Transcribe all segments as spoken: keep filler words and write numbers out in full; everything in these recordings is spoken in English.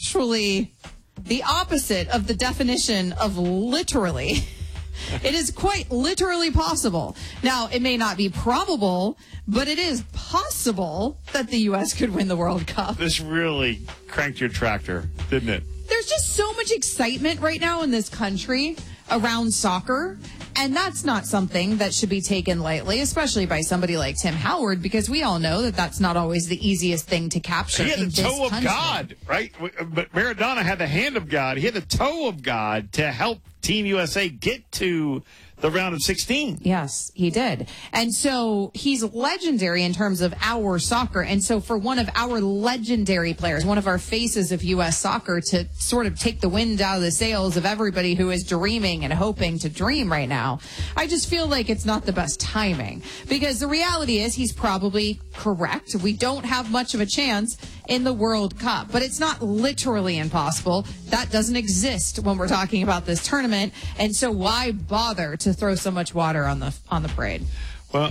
actually the opposite of the definition of literally. It is quite literally possible. Now, it may not be probable, but it is possible that the U S could win the World Cup. This really cranked your tractor, didn't it? There's just so much excitement right now in this country around soccer. And that's not something that should be taken lightly, especially by somebody like Tim Howard, because we all know that that's not always the easiest thing to capture. He had in the toe this of country. God, right? But Maradona had the hand of God. He had the toe of God to help Team U S A get to the round of sixteen. Yes, he did. And so he's legendary in terms of our soccer. And so for one of our legendary players, one of our faces of U S soccer, to sort of take the wind out of the sails of everybody who is dreaming and hoping to dream right now, I just feel like it's not the best timing. Because the reality is he's probably correct. We don't have much of a chance in the World Cup. But it's not literally impossible. That doesn't exist when we're talking about this tournament. And so why bother to throw so much water on the on the parade? Well,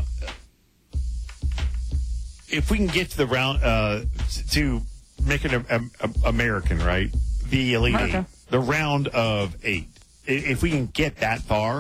if we can get to the round, uh, to make it a, a, a American, right? The Elite America. Eight, the round of eight. If we can get that far,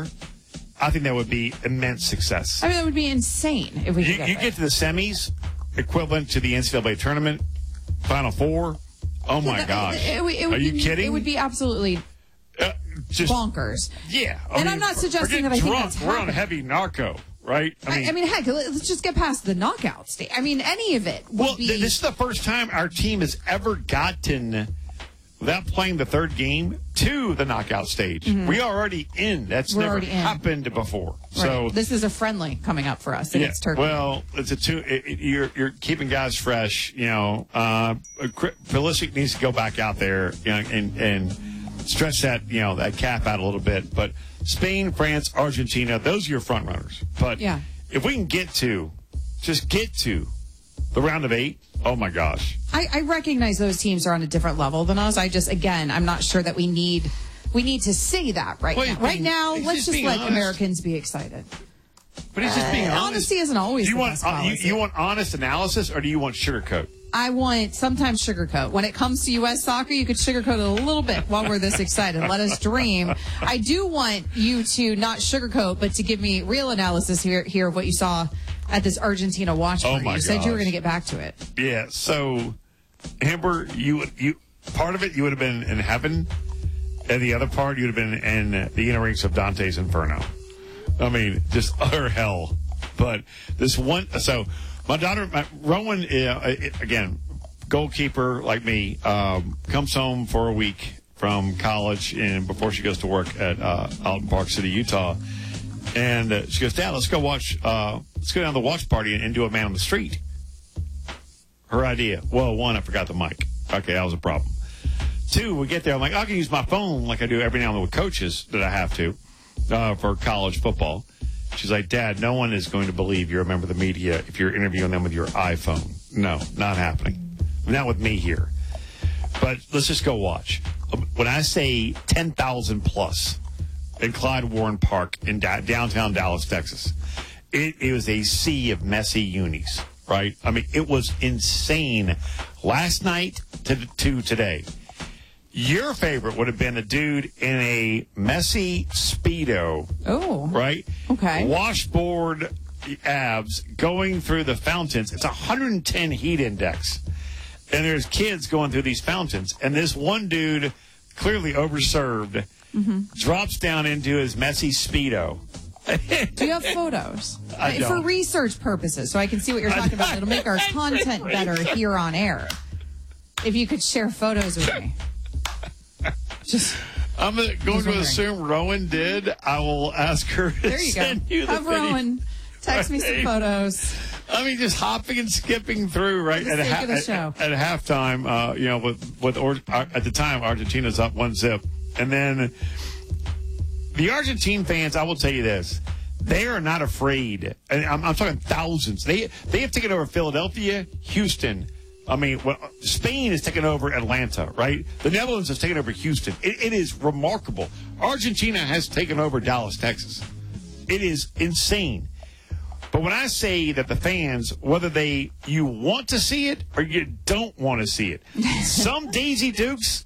I think that would be immense success. I mean, that would be insane if we could You, get you there. get to the semis, equivalent to the N C double A tournament, Final Four. Oh my That- gosh! it would- it would Are you be- kidding? It would be absolutely uh, just bonkers. yeah. I And mean, I'm not we're suggesting getting that I think drunk. that's We're on happening. heavy narco, right? I, I mean, heck, let's just get past the knockout stage. I mean, any of it would well, be. th- this is the first time our team has ever gotten, without playing the third game, to the knockout stage. We are already in. That's We're never already in. happened before. Right. So This is a friendly coming up for us against Turkey. well, it's a two. It, it- you're you're keeping guys fresh. You know, uh, Pulisic needs to go back out there, you know, and and stretch that you know that cap out a little bit. But Spain, France, Argentina, those are your front runners. But Yeah. if we can get to, just get to the round of eight. Oh my gosh. I, I recognize those teams are on a different level than us. I just, again, I'm not sure that we need we need to say that right Well, now. he's Right being- now, he's let's just just being let honest. Americans be excited. But he's just being Uh, honest. honesty isn't always Do you the want best uh, you, policy. you want honest analysis, or do you want sugarcoat? I want sometimes sugarcoat. When it comes to U S soccer, you could sugarcoat it a little bit while we're this excited. Let us dream. I do want you to not sugarcoat, but to give me real analysis here, here of what you saw at this Argentina watch Oh, party. my You said you were gosh. going to get back to it. Yeah. So, Amber, you you part of it you would have been in heaven, and the other part you would have been in the inner rings of Dante's Inferno. I mean, just utter hell. But this one, so my daughter, my, Rowan, uh, again, goalkeeper like me, um, comes home for a week from college, and before she goes to work at uh, out in Park City, Utah, and uh, she goes, "Dad, let's go watch. Uh, let's go down to the watch party and, and do a man on the street." Her idea. Well, one, I forgot the mic. Okay, that was a problem. Two, we get there. I'm like, I can use my phone like I do every now and then with coaches that I have to uh, for college football. She's like, Dad, no one is going to believe you're a member of the media if you're interviewing them with your iPhone. No, not happening. Not with me here. But let's just go watch. When I say ten thousand plus in Clyde Warren Park in da- downtown Dallas, Texas, it, it was a sea of messy unis, right? I mean, it was insane. Last night to, to today. Your favorite would have been a dude in a messy Speedo, Oh. right? Okay. Washboard abs going through the fountains. It's a one hundred ten heat index. And there's kids going through these fountains. And this one dude, clearly overserved, Mm-hmm. drops down into his messy Speedo. Do you have photos? I Uh, For don't. research purposes, so I can see what you're talking about. It'll make our content better here on air. If you could share photos with me. Just I'm going to wondering. assume Rowan did. I will ask her to there you go. send you the Have video. Rowan text me some Right. photos. I mean, just hopping and skipping through, right? For the at, sake ha- of the at, show. at halftime, uh, you know, with, with or, uh, at the time, Argentina's up one zip. And then the Argentine fans, I will tell you this, they are not afraid. And I'm, I'm talking thousands. They they have taken over Philadelphia, Houston. I mean, well, Spain has taken over Atlanta, right? The Netherlands has taken over Houston. It, it is remarkable. Argentina has taken over Dallas, Texas. It is insane. But when I say that the fans, whether they you want to see it or you don't want to see it, some Daisy Dukes